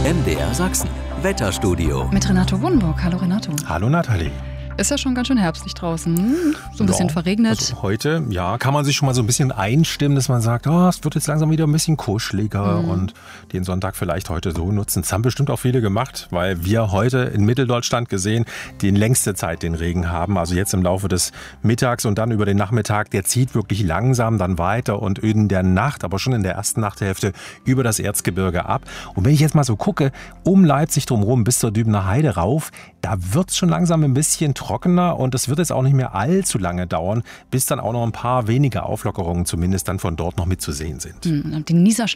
MDR Sachsen, Wetterstudio. Mit Renato Wohnburg. Hallo Renato. Hallo Nathalie. Ist ja schon ganz schön herbstlich draußen. So ein bisschen verregnet. Also heute, kann man sich schon mal so ein bisschen einstimmen, dass man sagt, es wird jetzt langsam wieder ein bisschen kuscheliger und den Sonntag vielleicht heute so nutzen. Das haben bestimmt auch viele gemacht, weil wir heute in Mitteldeutschland gesehen die längste Zeit den Regen haben. Also jetzt im Laufe des Mittags und dann über den Nachmittag, der zieht wirklich langsam dann weiter und in der Nacht, aber schon in der ersten Nachthälfte über das Erzgebirge ab. Und wenn ich jetzt mal so gucke, um Leipzig drumherum bis zur Dübener Heide rauf, da wird es schon langsam ein bisschen trockener und es wird jetzt auch nicht mehr allzu lange dauern, bis dann auch noch ein paar wenige Auflockerungen zumindest dann von dort noch mitzusehen sind. Die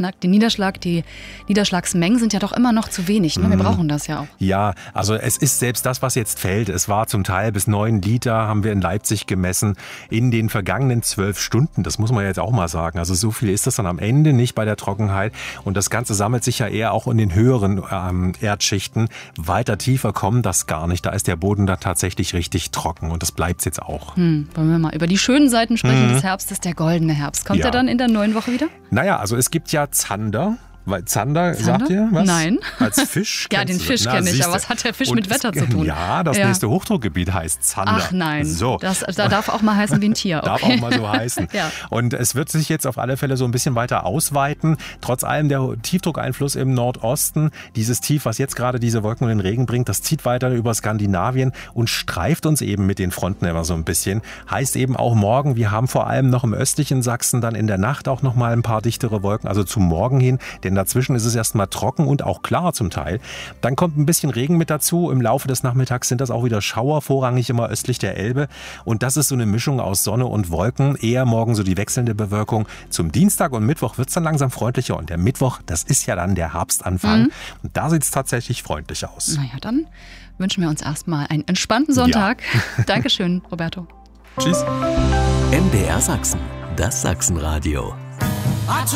Niederschlagsmengen sind ja doch immer noch zu wenig. Ne? Wir brauchen das ja auch. Ja, also es ist selbst das, was jetzt fällt. Es war zum Teil bis 9 Liter, haben wir in Leipzig gemessen, in den vergangenen 12 Stunden. Das muss man jetzt auch mal sagen. Also so viel ist das dann am Ende nicht bei der Trockenheit. Und das Ganze sammelt sich ja eher auch in den höheren Erdschichten. Weiter tiefer kommen das gar nicht. Da ist der Boden dann tatsächlich richtig trocken und das bleibt es jetzt auch. Wollen wir mal über die schönen Seiten sprechen des Herbstes, der goldene Herbst. Kommt er dann in der neuen Woche wieder? Naja, also es gibt ja Zander. Weil Zander, sagt ihr was? Nein. Als Fisch? Ja, den Fisch kenne ich, aber was hat der Fisch mit Wetter zu tun? Ja, das nächste Hochdruckgebiet heißt Zander. Ach nein, so. Das darf auch mal heißen wie ein Tier. Okay. Darf auch mal so heißen. Ja. Und es wird sich jetzt auf alle Fälle so ein bisschen weiter ausweiten. Trotz allem der Tiefdruckeinfluss im Nordosten, dieses Tief, was jetzt gerade diese Wolken und den Regen bringt, das zieht weiter über Skandinavien und streift uns eben mit den Fronten immer so ein bisschen. Heißt eben auch morgen, wir haben vor allem noch im östlichen Sachsen dann in der Nacht auch noch mal ein paar dichtere Wolken, also zum Morgen hin, denn dazwischen ist es erst mal trocken und auch klar zum Teil. Dann kommt ein bisschen Regen mit dazu. Im Laufe des Nachmittags sind das auch wieder Schauer, vorrangig immer östlich der Elbe. Und das ist so eine Mischung aus Sonne und Wolken. Eher morgen so die wechselnde Bewölkung. Zum Dienstag und Mittwoch wird es dann langsam freundlicher. Und der Mittwoch, das ist ja dann der Herbstanfang. Und da sieht es tatsächlich freundlich aus. Naja, dann wünschen wir uns erstmal einen entspannten Sonntag. Ja. Dankeschön, Roberto. Tschüss. MDR Sachsen, das Sachsenradio.